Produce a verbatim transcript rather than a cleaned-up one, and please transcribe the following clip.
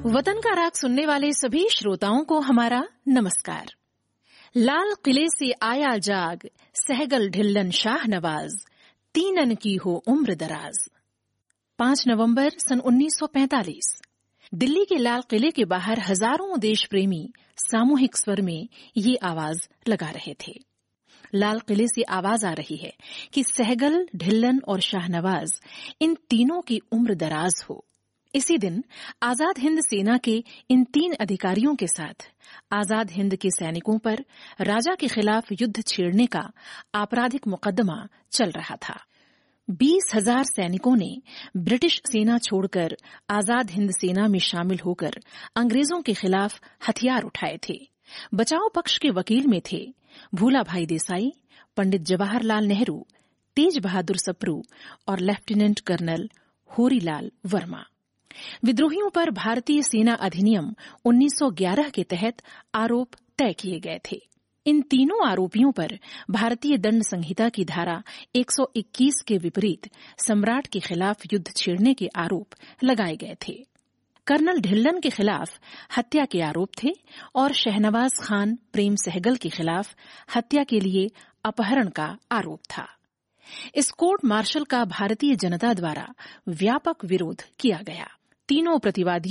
वतन का राग सुनने वाले सभी श्रोताओं को हमारा नमस्कार। लाल किले से आया जाग, सहगल ढिल्लन शाह नवाज, तीनन की हो उम्र दराज। पांच नवंबर सन उन्नीस सौ पैंतालीस दिल्ली के लाल किले के बाहर हजारों देश प्रेमी सामूहिक स्वर में ये आवाज लगा रहे थे। लाल किले से आवाज आ रही है कि सहगल, ढिल्लन और शाहनवाज इन तीनों की उम्र दराज हो। इसी दिन आजाद हिंद सेना के इन तीन अधिकारियों के साथ आजाद हिंद के सैनिकों पर राजा के खिलाफ युद्ध छेड़ने का आपराधिक मुकदमा चल रहा था। बीस हजार सैनिकों ने ब्रिटिश सेना छोड़कर आजाद हिंद सेना में शामिल होकर अंग्रेजों के खिलाफ हथियार उठाए थे। बचाव पक्ष के वकील में थे भूला भाई देसाई, पंडित जवाहरलाल नेहरू, तेज बहादुर सप्रू और लेफ्टिनेंट कर्नल होरीलाल वर्मा। विद्रोहियों पर भारतीय सेना अधिनियम उन्नीस सौ ग्यारह के तहत आरोप तय किए गए थे। इन तीनों आरोपियों पर भारतीय दंड संहिता की धारा एक सौ इक्कीस के विपरीत सम्राट के खिलाफ युद्ध छेड़ने के आरोप लगाए गए थे। कर्नल ढिल्लन के खिलाफ हत्या के आरोप थे और शहनवाज खान प्रेम सहगल के खिलाफ हत्या के लिए अपहरण का आरोप था। इस कोर्ट मार्शल का भारतीय जनता द्वारा व्यापक विरोध किया गया। तीनों प्रतिवादियों